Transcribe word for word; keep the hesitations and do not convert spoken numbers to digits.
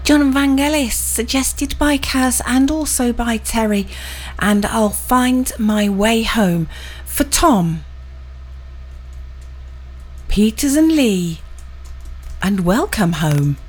John Vangelis, suggested by Kaz and also by Terry, and I'll Find My Way Home. For Tom, Peters and Lee, and Welcome Home.